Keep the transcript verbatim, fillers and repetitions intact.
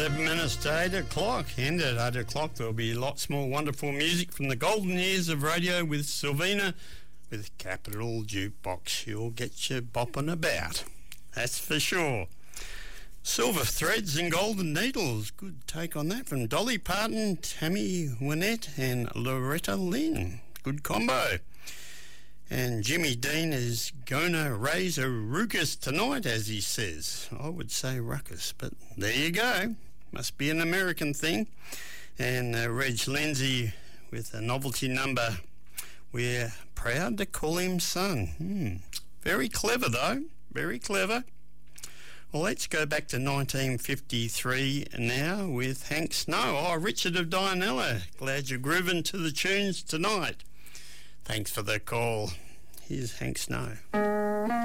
eleven minutes to eight o'clock, and at eight o'clock there'll be lots more wonderful music from the golden years of radio with Sylvina with Capital Jukebox. She'll get you bopping about, that's for sure. Silver Threads and Golden Needles, good take on that from Dolly Parton, Tammy Wynette and Loretta Lynn, good combo. And Jimmy Dean is gonna raise a ruckus tonight, as he says. I would say ruckus, but there you go. Must be an American thing. And uh, Reg Lindsay with a novelty number. We're proud to call him son. Hmm. Very clever, though. Very clever. Well, let's go back to nineteen fifty-three now with Hank Snow. Oh, Richard of Dianella. Glad you're grooving to the tunes tonight. Thanks for the call. Here's Hank Snow.